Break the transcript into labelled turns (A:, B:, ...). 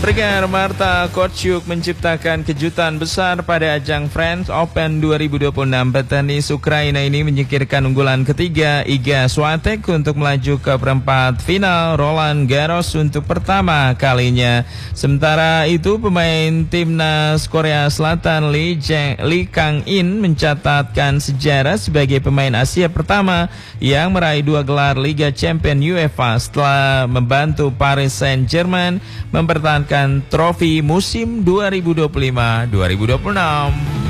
A: Pendengar, Marta Kostyuk menciptakan kejutan besar pada ajang French Open 2026. Petenis Ukraina ini menyingkirkan unggulan ketiga Iga Swiatek untuk melaju ke perempat final Roland Garros untuk pertama kalinya. Sementara itu, pemain timnas Korea Selatan Lee Kang-in mencatatkan sejarah sebagai pemain Asia pertama yang meraih 2 gelar Liga Champion UEFA setelah membantu Paris Saint-Germain mempertahankan trofi musim 2025-2026.